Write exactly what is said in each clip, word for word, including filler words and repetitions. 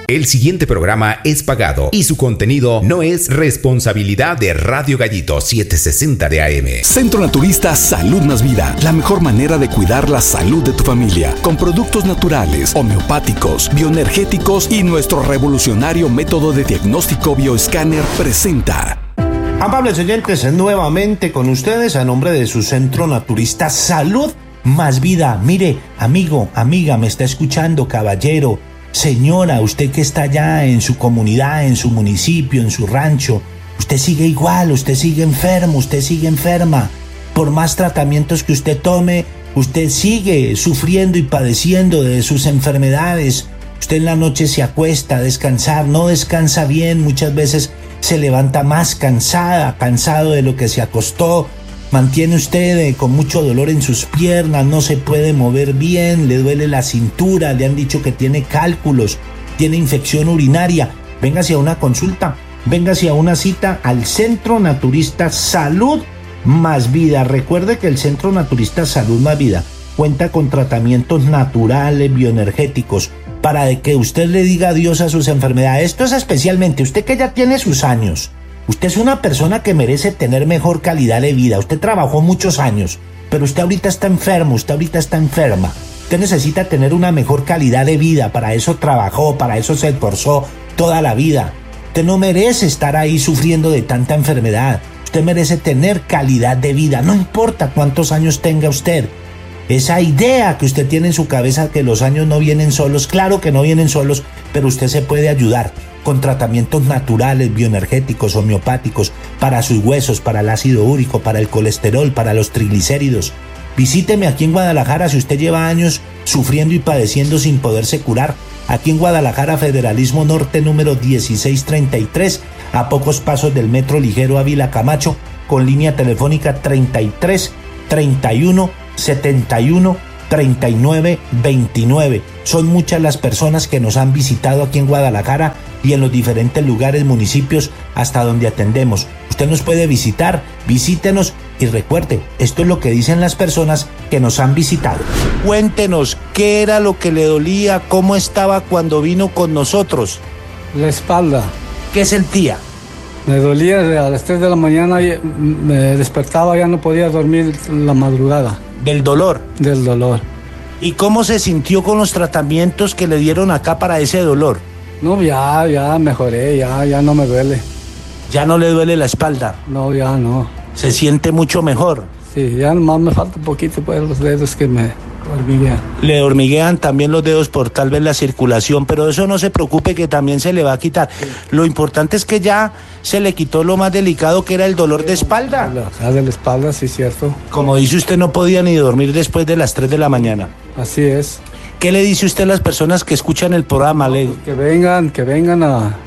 El siguiente programa es pagado y su contenido no es responsabilidad de Radio Gallito setecientos sesenta de A M. Centro Naturista Salud Más Vida, la mejor manera de cuidar la salud de tu familia, con productos naturales, homeopáticos, bioenergéticos y nuestro revolucionario método de diagnóstico bioescáner presenta. Amables oyentes, nuevamente con ustedes a nombre de su Centro Naturista Salud Más Vida. Mire, amigo, amiga, me está escuchando, caballero, señora, usted que está allá en su comunidad, en su municipio, en su rancho, usted sigue igual, usted sigue enfermo, usted sigue enferma. Por más tratamientos que usted tome, usted sigue sufriendo y padeciendo de sus enfermedades. Usted en la noche se acuesta a descansar, no descansa bien, muchas veces se levanta más cansada, cansado de lo que se acostó. Mantiene usted eh, con mucho dolor en sus piernas, no se puede mover bien, le duele la cintura, le han dicho que tiene cálculos, tiene infección urinaria. Véngase a una consulta, véngase a una cita al Centro Naturista Salud Más Vida. Recuerde que el Centro Naturista Salud Más Vida cuenta con tratamientos naturales, bioenergéticos, para que usted le diga adiós a sus enfermedades. Esto es especialmente usted que ya tiene sus años. Usted es una persona que merece tener mejor calidad de vida. Usted trabajó muchos años, pero usted ahorita está enfermo, usted ahorita está enferma. Usted necesita tener una mejor calidad de vida. Para eso trabajó, para eso se esforzó toda la vida. Usted no merece estar ahí sufriendo de tanta enfermedad. Usted merece tener calidad de vida. No importa cuántos años tenga usted. Esa idea que usted tiene en su cabeza que los años no vienen solos, claro que no vienen solos, pero usted se puede ayudar con tratamientos naturales, bioenergéticos, homeopáticos, para sus huesos, para el ácido úrico, para el colesterol, para los triglicéridos. Visíteme aquí en Guadalajara si usted lleva años sufriendo y padeciendo sin poderse curar. Aquí en Guadalajara, Federalismo Norte número dieciséis treinta y tres, a pocos pasos del Metro Ligero Ávila Camacho, con línea telefónica treinta y tres, treinta y uno, setenta y uno, treinta y nueve, veintinueve. Son muchas las personas que nos han visitado aquí en Guadalajara y en los diferentes lugares, municipios hasta donde atendemos. Usted nos puede visitar, visítenos y recuerde, esto es lo que dicen las personas que nos han visitado. Cuéntenos, ¿qué era lo que le dolía? ¿Cómo estaba cuando vino con nosotros? La espalda. ¿Qué sentía? Me dolía a las tres de la mañana, me despertaba, ya no podía dormir la madrugada. ¿Del dolor? Del dolor. ¿Y cómo se sintió con los tratamientos que le dieron acá para ese dolor? No, ya, ya mejoré, ya, ya no me duele. ¿Ya no le duele la espalda? No, ya no. ¿Se siente mucho mejor? Sí, ya nomás me falta un poquito, pues, los dedos que me hormiguean. Le hormiguean también los dedos por tal vez la circulación, pero eso no se preocupe que también se le va a quitar. Sí. Lo importante es que ya se le quitó lo más delicado, que era el dolor de espalda. La de la espalda, sí, cierto. Como dice usted, no podía ni dormir después de las tres de la mañana. Así es. ¿Qué le dice usted a las personas que escuchan el programa? Le... Que vengan, que vengan a,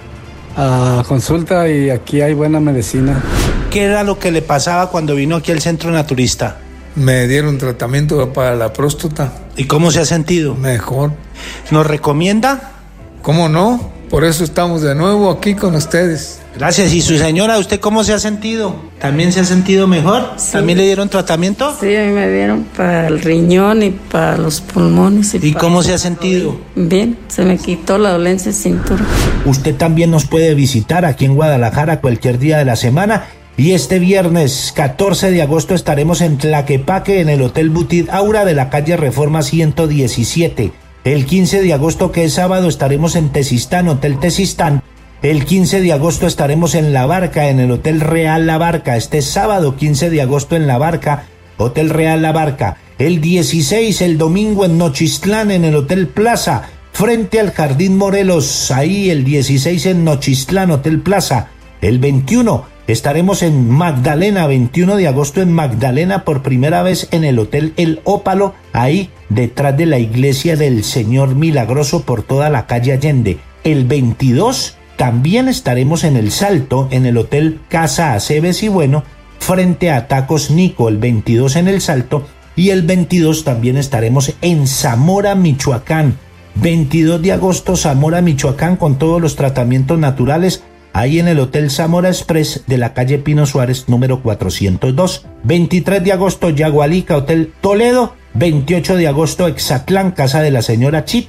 a consulta y aquí hay buena medicina. ¿Qué era lo que le pasaba cuando vino aquí al Centro Naturista? Me dieron tratamiento para la próstata. ¿Y cómo se ha sentido? Mejor. ¿Nos recomienda? ¿Cómo no? Por eso estamos de nuevo aquí con ustedes. Gracias. ¿Y su señora, usted cómo se ha sentido? ¿También se ha sentido mejor? Sí. ¿También le dieron tratamiento? Sí, a mí me dieron para el riñón y para los pulmones. ¿Y, ¿Y cómo se ha sentido? Bien, se me quitó la dolencia de cintura. Usted también nos puede visitar aquí en Guadalajara cualquier día de la semana. Y este viernes catorce de agosto estaremos en Tlaquepaque, en el Hotel Butit Aura de la calle Reforma ciento diecisiete. El quince de agosto, que es sábado, estaremos en Tezistán, Hotel Tezistán. El quince de agosto estaremos en La Barca, en el Hotel Real La Barca. Este sábado, quince de agosto, en La Barca, Hotel Real La Barca. El dieciséis, el domingo, en Nochistlán, en el Hotel Plaza, frente al Jardín Morelos. Ahí, el dieciséis, en Nochistlán, Hotel Plaza. El veintiuno, estaremos en Magdalena, veintiuno de agosto en Magdalena, por primera vez en el Hotel El Ópalo, ahí detrás de la iglesia del Señor Milagroso por toda la calle Allende. El veintidós también estaremos en El Salto, en el Hotel Casa Aceves y Bueno, frente a Tacos Nico, el veintidós en El Salto, y el veintidós también estaremos en Zamora, Michoacán. veintidós de agosto, Zamora, Michoacán, con todos los tratamientos naturales, ahí en el Hotel Zamora Express de la calle Pino Suárez, número cuatrocientos dos. veintitrés de agosto, Yagualica, Hotel Toledo. veintiocho de agosto, Exatlán, casa de la señora Chita.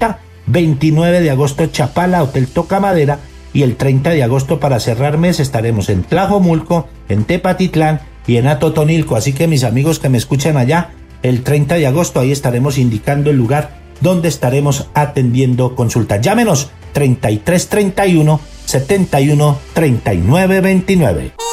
veintinueve de agosto Chapala, Hotel Toca Madera, y el treinta de agosto para cerrar mes estaremos en Tlajomulco, en Tepatitlán y en Atotonilco. Así que mis amigos que me escuchan allá, el treinta de agosto ahí estaremos indicando el lugar donde estaremos atendiendo consultas. Llámenos treinta y tres treinta y uno setenta y uno treinta y nueve veintinueve.